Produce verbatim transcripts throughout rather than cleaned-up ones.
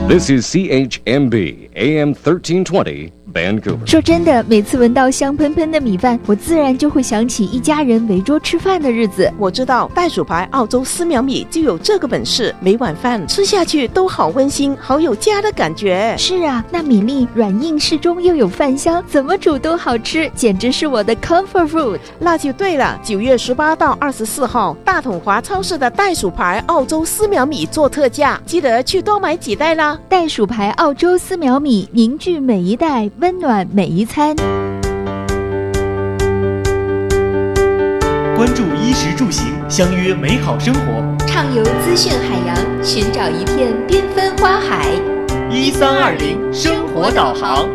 This is C H M B A M thirteen twenty Vancouver。 说真的，每次闻到香喷喷的米饭，我自然就会想起一家人围桌吃饭的日子。 我知道袋鼠牌澳洲丝苗米就有这个本事，每碗饭吃下去都好温馨，好有家的感觉。 是啊，那米粒软硬适中又有饭香，怎么煮都好吃，简直是我的 comfort food。 那就对了，九月十八到二十四号，大统华超市的袋鼠牌澳洲丝苗米做特价，记得去多买几袋啦。 袋鼠牌澳洲丝苗米，凝聚每一代，温暖每一餐。 关注衣食住行，相约美好生活， 畅游资讯海洋，寻找一片缤纷花海。 一三二零生活导航。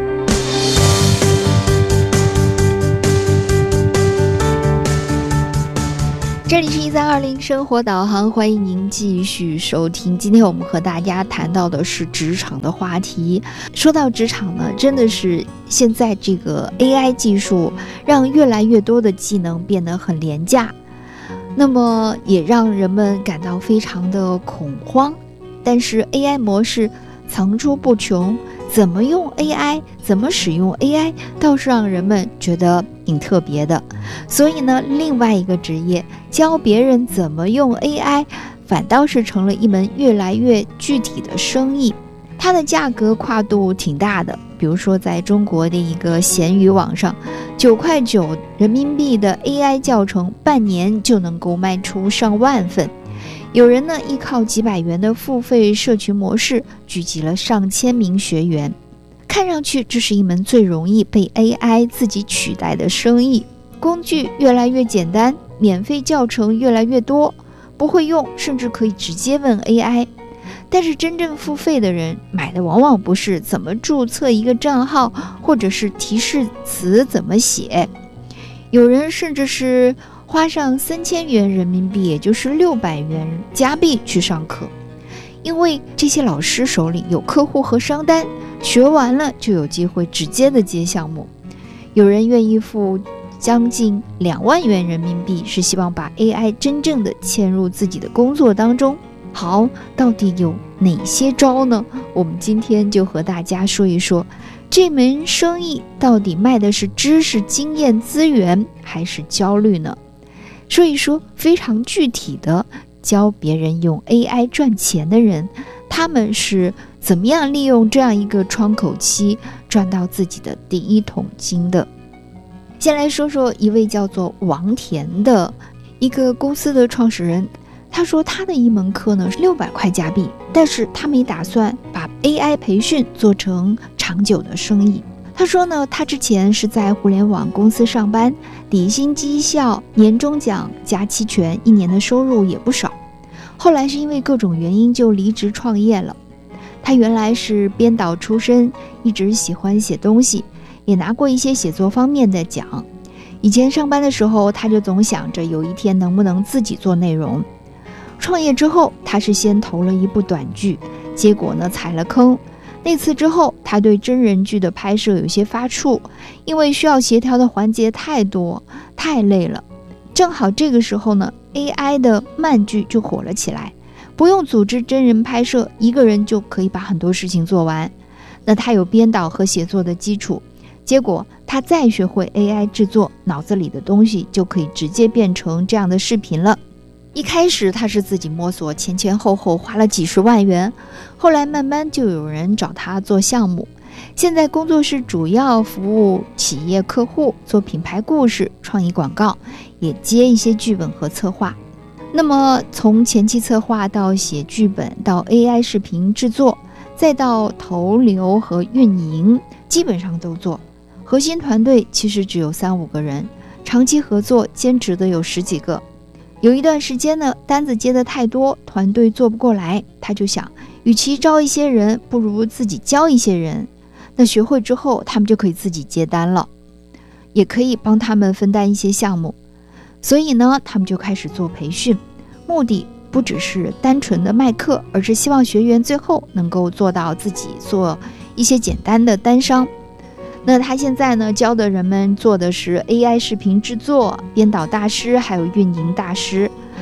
这里是一三二零生活导航，欢迎您继续收听。今天我们和大家谈到的是职场的话题。说到职场呢，真的是现在这个 A I 技术让越来越多的技能变得很廉价，那么也让人们感到非常的恐慌。但是 A I 模式层出不穷，怎么用 A I， 怎么使用 A I， 倒是让人们觉得挺特别的。所以呢，另外一个职业教别人怎么用 A I， 反倒是成了一门越来越具体的生意。它的价格跨度挺大的，比如说在中国的一个闲鱼网上，九块九人民币的 A I 教程，半年就能够卖出上万份。有人呢依靠几百元的付费社群模式，聚集了上千名学员。看上去这是一门最容易被 A I 自己取代的生意。工具越来越简单，免费教程越来越多，不会用甚至可以直接问 A I。 但是真正付费的人买的往往不是怎么注册一个账号，或者是提示词怎么写，有人甚至是花上三千元人民币，也就是六百元加币去上课，因为这些老师手里有客户和商单，学完了就有机会直接的接项目。有人愿意付将近两万元人民币，是希望把 A I 真正的嵌入自己的工作当中。好，到底有哪些招呢？我们今天就和大家说一说，这门生意到底卖的是知识、经验、资源，还是焦虑呢？说一说非常具体的教别人用 A I 赚钱的人，他们是怎么样利用这样一个窗口期赚到自己的第一桶金的。先来说说一位叫做王田的一个公司的创始人，他说他的一门课呢是六百块加币，但是他没打算把 A I 培训做成长久的生意。他说呢，他之前是在互联网公司上班，底薪、绩效、年终奖加期权，一年的收入也不少。后来是因为各种原因就离职创业了。他原来是编导出身，一直喜欢写东西，也拿过一些写作方面的奖。以前上班的时候，他就总想着有一天能不能自己做内容。创业之后，他是先投了一部短剧，结果呢踩了坑。那次之后，他对真人剧的拍摄有些发怵，因为需要协调的环节太多，太累了。正好这个时候呢 ，A I 的慢剧就火了起来，不用组织真人拍摄，一个人就可以把很多事情做完。那他有编导和写作的基础，结果他再学会 A I 制作，脑子里的东西就可以直接变成这样的视频了。一开始他是自己摸索，前前后后花了几十万元，后来慢慢就有人找他做项目。现在工作室主要服务企业客户，做品牌故事、创意广告，也接一些剧本和策划。那么从前期策划到写剧本，到 A I 视频制作，再到投流和运营，基本上都做。核心团队其实只有三五个人，长期合作兼职的有十几个。有一段时间呢，单子接得太多，团队做不过来，他就想，与其招一些人，不如自己教一些人。那学会之后，他们就可以自己接单了，也可以帮他们分担一些项目。所以呢，他们就开始做培训，目的不只是单纯的卖课，而是希望学员最后能够做到自己做一些简单的单商。那他现在呢，教的人们做的是 A I 视频制作、编导大师，还有运营大师。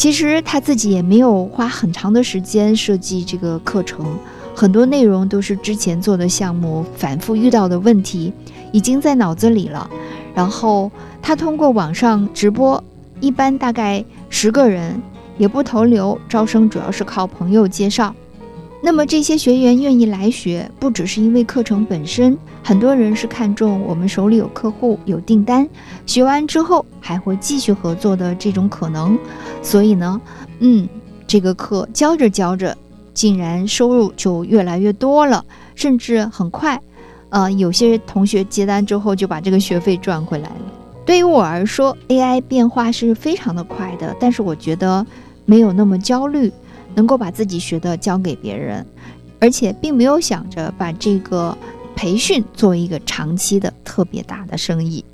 其实他自己也没有花很长的时间设计这个课程，很多内容都是之前做的项目反复遇到的问题已经在脑子里了，然后他通过网上直播，一般大概十个人，也不投流，招生主要是靠朋友介绍。那么这些学员愿意来学，不只是因为课程本身，很多人是看中我们手里有客户有订单，学完之后还会继续合作的这种可能。所以呢嗯，这个课教着教着竟然收入就越来越多了，甚至很快呃，有些同学接单之后就把这个学费赚回来了。对于我而说 A I 变化是非常的快的，但是我觉得没有那么焦虑，能够把自己学的教给别人，而且并没有想着把这个培训作为一个长期的特别大的生意。